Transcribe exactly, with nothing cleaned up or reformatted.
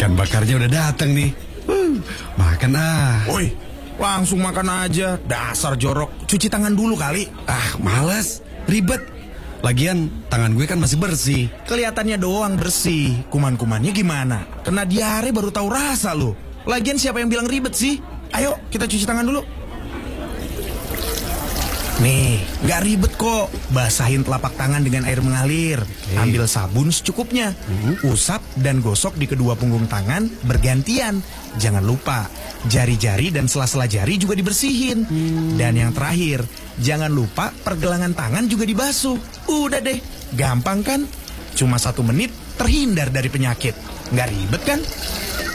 Ikan bakarnya udah datang nih. Uh, makan ah. Woi, langsung makan aja. Dasar jorok. Cuci tangan dulu kali. Ah, males. Ribet. Lagian tangan gue kan masih bersih. Kelihatannya doang bersih. Kuman-kumannya gimana? Kena diare baru tahu rasa lo. Lagian siapa yang bilang ribet sih? Ayo kita cuci tangan dulu. Nih, gak ribet kok. Basahin telapak tangan dengan air mengalir. Oke. Ambil sabun secukupnya. Usap dan gosok di kedua punggung tangan bergantian. Jangan lupa, jari-jari dan sela-sela jari juga dibersihin. Dan yang terakhir, jangan lupa pergelangan tangan juga dibasuh. Udah deh, gampang kan? Cuma satu menit terhindar dari penyakit. Gak ribet kan?